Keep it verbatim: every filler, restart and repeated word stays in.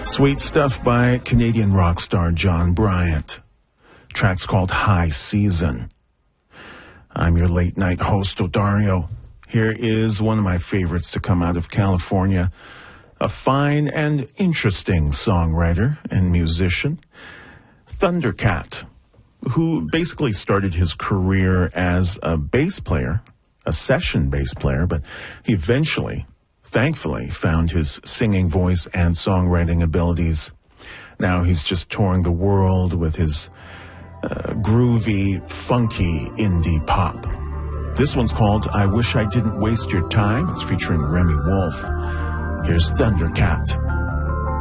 Sweet stuff by Canadian rock star John Bryant. Track's called High Season. I'm your late night host, Odario. Here is one of my favorites to come out of California. A fine and interesting songwriter and musician, Thundercat, who basically started his career as a bass player, a session bass player, but he eventually, thankfully, found his singing voice and songwriting abilities. Now he's just touring the world with his uh, groovy, funky indie pop. This one's called I Wish I Didn't Waste Your Time. It's featuring Remy Wolf. Here's Thundercat.